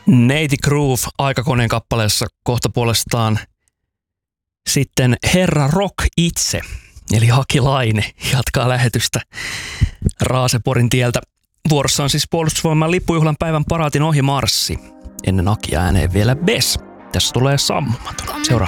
Neiti Groove aikakoneen kappaleessa kohta puolestaan sitten Herra Rock itse, eli Haki Laine, jatkaa lähetystä Raaseporin tieltä. Vuorossa on siis Puolustusvoiman lippujuhlan päivän paraatin ohimarssi. Ennen Akia ääneen vielä Bes. Tässä tulee Sammumaton. Seuraa.